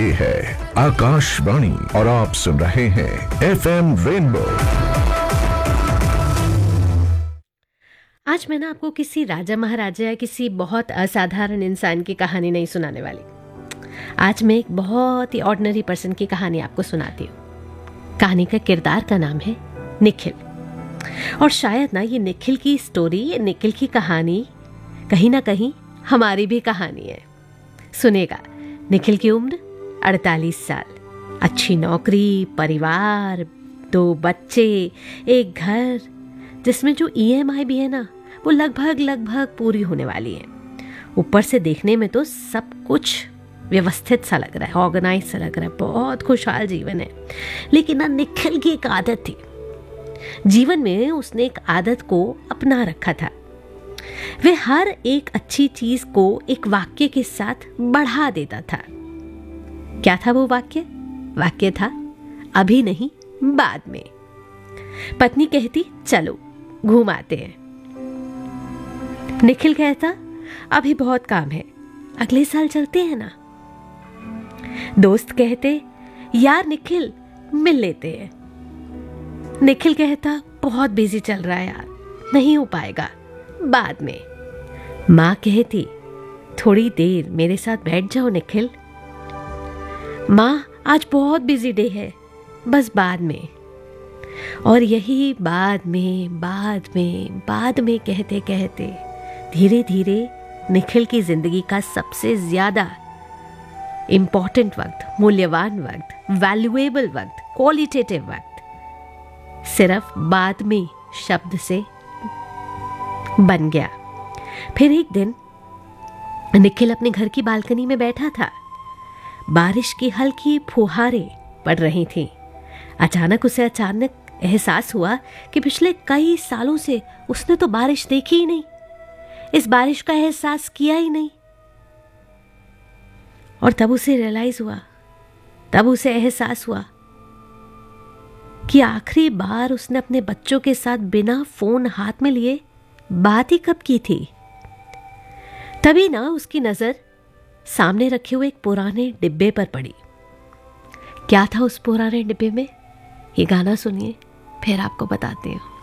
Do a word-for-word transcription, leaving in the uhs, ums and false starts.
ये है आकाशवाणी और आप सुन रहे हैं एफ एम रेनबो। आज मैं ना आपको किसी राजा महाराजा या किसी बहुत असाधारण इंसान की कहानी नहीं सुनाने वाली। आज मैं एक बहुत ही ऑर्डिनरी पर्सन की कहानी आपको सुनाती हूँ। कहानी का किरदार का नाम है निखिल। और शायद ना ये निखिल की स्टोरी, ये निखिल की कहानी कहीं ना कहीं हमारी भी कहानी है। सुनेगा। निखिल की उम्र अड़तालीस साल, अच्छी नौकरी, परिवार, दो बच्चे, एक घर जिसमें जो ई एम आई भी है ना वो लगभग लगभग पूरी होने वाली है। ऊपर से देखने में तो सब कुछ व्यवस्थित सा लग रहा है, ऑर्गेनाइज सा लग रहा है, बहुत खुशहाल जीवन है। लेकिन ना निखिल की एक आदत थी। जीवन में उसने एक आदत को अपना रखा था। वह हर एक अच्छी चीज को एक वाक्य के साथ बढ़ा देता था। क्या था वो वाक्य? वाक्य था अभी नहीं, बाद में। पत्नी कहती चलो घूम आते हैं। निखिल कहता अभी बहुत काम है, अगले साल चलते हैं ना। दोस्त कहते यार निखिल मिल लेते हैं। निखिल कहता बहुत बिजी चल रहा है यार, नहीं हो पाएगा, बाद में। माँ कहती थोड़ी देर मेरे साथ बैठ जाओ निखिल। माँ आज बहुत बिजी डे है, बस बाद में। और यही बाद में बाद में बाद में कहते कहते धीरे धीरे निखिल की जिंदगी का सबसे ज्यादा इंपॉर्टेंट वक्त, मूल्यवान वक्त, वैल्यूएबल वक्त, क्वालिटेटिव वक्त सिर्फ बाद में शब्द से बन गया। फिर एक दिन निखिल अपने घर की बालकनी में बैठा था। बारिश की हल्की फुहारें पड़ रही थीं। अचानक उसे अचानक एहसास हुआ कि पिछले कई सालों से उसने तो बारिश देखी ही नहीं, इस बारिश का एहसास किया ही नहीं। और तब उसे रियलाइज हुआ, तब उसे एहसास हुआ कि आखिरी बार उसने अपने बच्चों के साथ बिना फोन हाथ में लिए बात ही कब की थी। तभी ना उसकी नजर सामने रखे हुए एक पुराने डिब्बे पर पड़ी। क्या था उस पुराने डिब्बे में? ये गाना सुनिए, फिर आपको बताती हूँ।